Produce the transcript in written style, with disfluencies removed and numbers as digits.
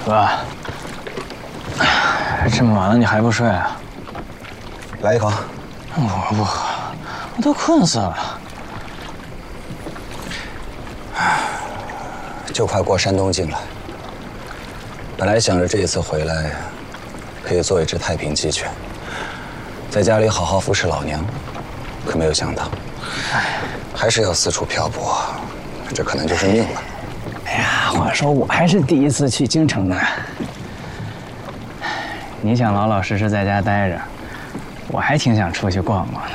哥，这么晚了你还不睡啊？ 来一口。 我不喝，我都困死了。 就快过山东境了。本来想着这一次回来，可以做一只太平鸡犬，在家里好好扶持老娘，可没有想到，还是要四处漂泊，这可能就是命了。 哎呀，话说我还是第一次去京城呢。你想老老实实在家待着，我还挺想出去逛逛的。